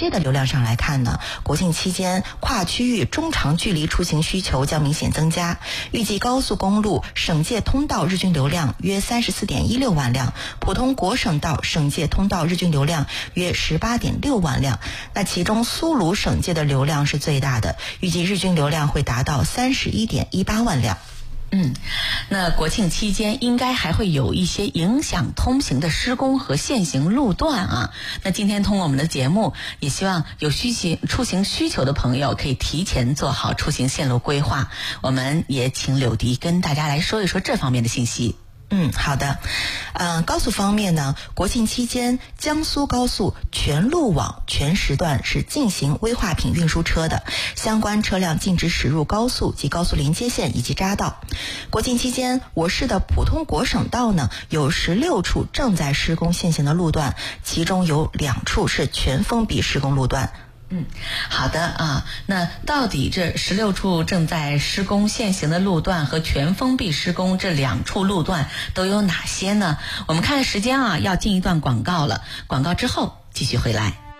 界的流量上来看呢，国庆期间跨区域中长距离出行需求将明显增加，预计高速公路省界通道日均流量约34.16万辆，普通国省道省界通道日均流量约18.6万辆。那其中苏鲁省界的流量是最大的，预计日均流量会达到31.18万辆。 那国庆期间应该还会有一些影响通行的施工和限行路段啊。那今天通过我们的节目，也希望有出行需求的朋友可以提前做好出行线路规划。我们也请柳迪跟大家来说一说这方面的信息。 好的。高速方面呢，国庆期间江苏高速全路网全时段是禁行危化品运输车的，相关车辆禁止驶入高速及高速临接线以及匝道。国庆期间，我市的普通国省道呢有16处正在施工限行的路段，其中有2处是全封闭施工路段。 好的啊，那到底这16处正在施工限行的路段和全封闭施工这2处路段都有哪些呢？我们看时间啊，要进一段广告了，广告之后继续回来。